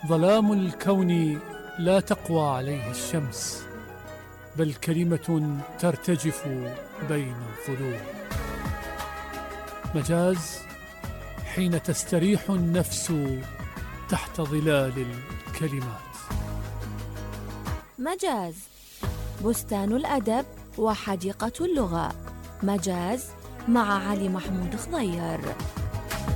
ظلام الكون لا تقوى عليه الشمس، بل كلمة ترتجف بين الظلوم. مجاز حين تستريح النفس تحت ظلال الكلمات. مجاز، بستان الأدب وحديقة اللغة. مجاز مع علي محمود خضير.